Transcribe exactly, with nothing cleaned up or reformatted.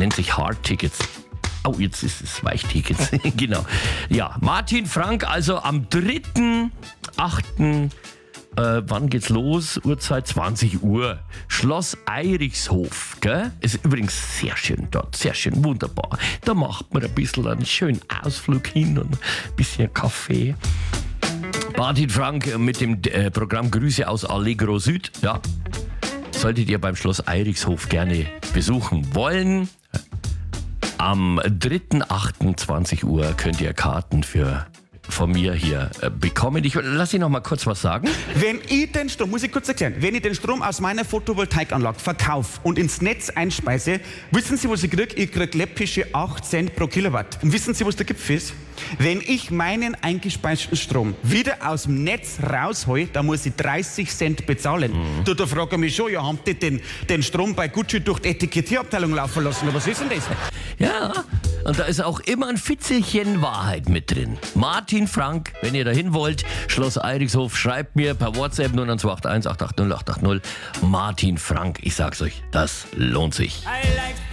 nennt sich Hard Tickets. Oh, jetzt ist es Weichtickets. Genau. Ja, Martin Frank, also am dritten achten Äh, wann geht's los? Uhrzeit zwanzig Uhr. Schloss Eirichshof, gell? Ist übrigens sehr schön dort, sehr schön, wunderbar. Da macht man ein bisschen einen schönen Ausflug hin und ein bisschen Kaffee. Martin Frank mit dem äh, Programm Grüße aus Allegro Süd, ja. Solltet ihr beim Schloss Eirichshof gerne besuchen wollen. Am dritten achten zwanzig Uhr könnt ihr Karten für von mir hier äh, bekommen. Ich lass Sie noch mal kurz was sagen. Wenn ich den Strom, muss ich kurz erklären, wenn ich den Strom aus meiner Photovoltaikanlage verkaufe und ins Netz einspeise, wissen Sie, was ich kriege? Ich kriege läppische acht Cent pro Kilowatt. Und wissen Sie, was der Gipfel ist? Wenn ich meinen eingespeisten Strom wieder aus dem Netz raushole, dann muss ich dreißig Cent bezahlen. Mhm. Du, da frage ich mich schon, ja, haben die den, den Strom bei Gucci durch die Etikettierabteilung laufen lassen? Oder was ist denn das? Ja, und da ist auch immer ein Fitzelchen Wahrheit mit drin. Martin Frank, wenn ihr dahin wollt, Schloss Eirichshof, schreibt mir per WhatsApp null neun zwei acht eins acht acht null acht acht null. Martin Frank, ich sag's euch, das lohnt sich.